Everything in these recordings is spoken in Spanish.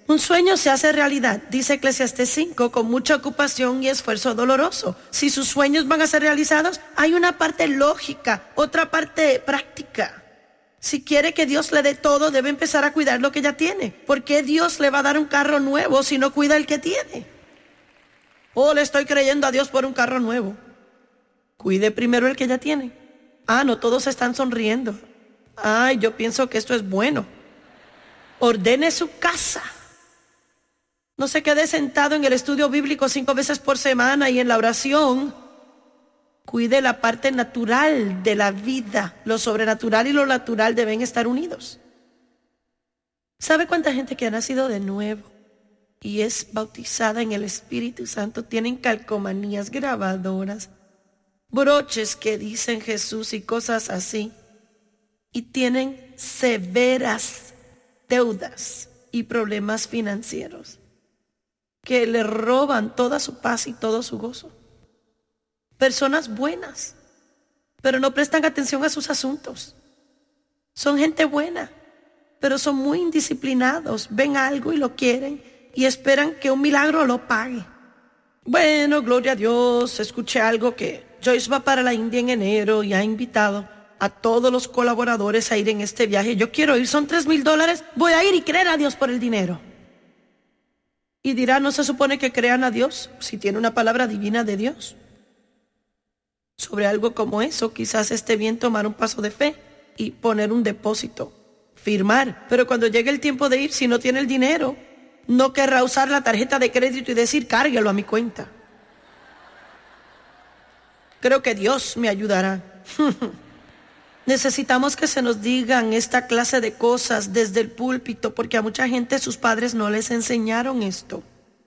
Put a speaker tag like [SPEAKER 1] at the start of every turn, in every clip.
[SPEAKER 1] Un sueño se hace realidad, dice Eclesiastés 5, con mucha ocupación y esfuerzo doloroso. Si sus sueños van a ser realizados, hay una parte lógica, otra parte práctica. Si quiere que Dios le dé todo, debe empezar a cuidar lo que ya tiene. ¿Por qué Dios le va a dar un carro nuevo si no cuida el que tiene? Oh, le estoy creyendo a Dios por un carro nuevo. Cuide primero el que ya tiene. Ah, no todos están sonriendo. Ay, yo pienso que esto es bueno. Ordene su casa. No se quede sentado en el estudio bíblico 5 veces por semana y en la oración. Cuide la parte natural de la vida. Lo sobrenatural y lo natural deben estar unidos. ¿Sabe cuánta gente que ha nacido de nuevo y es bautizada en el Espíritu Santo tienen calcomanías, grabadoras, broches que dicen Jesús y cosas así? Y tienen severas deudas y problemas financieros que le roban toda su paz y todo su gozo. Personas buenas, pero no prestan atención a sus asuntos. Son gente buena, pero son muy indisciplinados. Ven algo y lo quieren y esperan que un milagro lo pague. Bueno, gloria a Dios, escuché algo que Joyce va para la India en enero y ha invitado a todos los colaboradores a ir en este viaje. Yo quiero ir, son $3,000, voy a ir y creer a Dios por el dinero. Y dirá, ¿no se supone que crean a Dios si tiene una palabra divina de Dios? Sobre algo como eso, quizás esté bien tomar un paso de fe y poner un depósito, firmar. Pero cuando llegue el tiempo de ir, si no tiene el dinero, no querrá usar la tarjeta de crédito y decir, cárguelo a mi cuenta. Creo que Dios me ayudará. Necesitamos que se nos digan esta clase de cosas desde el púlpito, porque a mucha gente sus padres no les enseñaron esto.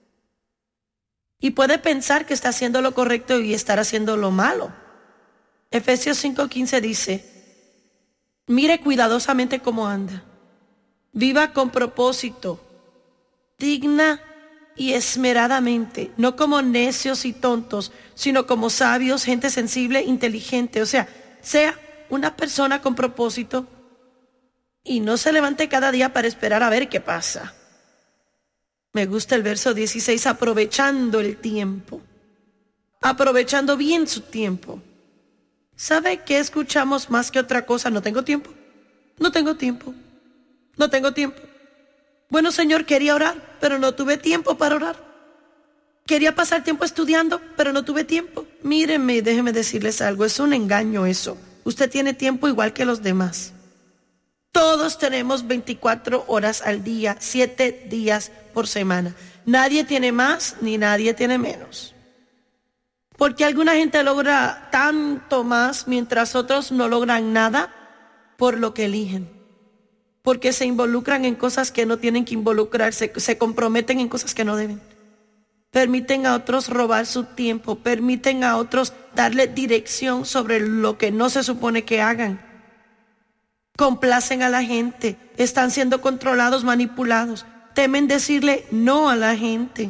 [SPEAKER 1] Y puede pensar que está haciendo lo correcto y estar haciendo lo malo. Efesios 5:15 dice, mire cuidadosamente cómo anda. Viva con propósito, digna y esmeradamente, no como necios y tontos, sino como sabios, gente sensible, inteligente. O sea una persona con propósito y no se levante cada día para esperar a ver qué pasa. Me gusta el verso 16, aprovechando el tiempo, aprovechando bien su tiempo. ¿Sabe qué escuchamos más que otra cosa? No tengo tiempo, no tengo tiempo, no tengo tiempo. Bueno, Señor, quería orar, pero no tuve tiempo para orar. Quería pasar tiempo estudiando, pero no tuve tiempo. Mírenme y déjenme decirles algo, es un engaño eso. Usted tiene tiempo igual que los demás. Todos tenemos 24 horas al día, 7 días por semana. Nadie tiene más ni nadie tiene menos. Porque alguna gente logra tanto más mientras otros no logran nada por lo que eligen. Porque se involucran en cosas que no tienen que involucrarse, se comprometen en cosas que no deben. Permiten a otros robar su tiempo, permiten a otros darle dirección sobre lo que no se supone que hagan. Complacen a la gente, están siendo controlados, manipulados, temen decirle no a la gente.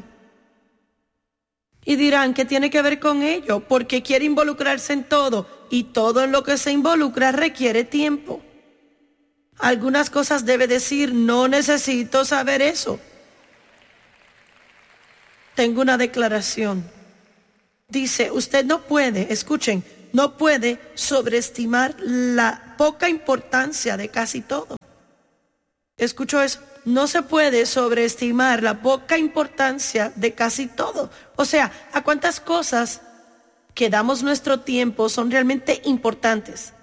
[SPEAKER 1] Y dirán, ¿qué tiene que ver con ello? Porque quiere involucrarse en todo y todo en lo que se involucra requiere tiempo. Algunas cosas debe decir, no necesito saber eso. Tengo una declaración. Dice, usted no puede, escuchen, no puede sobreestimar la poca importancia de casi todo. ¿Escuchó eso? No se puede sobreestimar la poca importancia de casi todo. O sea, ¿a cuántas cosas que damos nuestro tiempo son realmente importantes?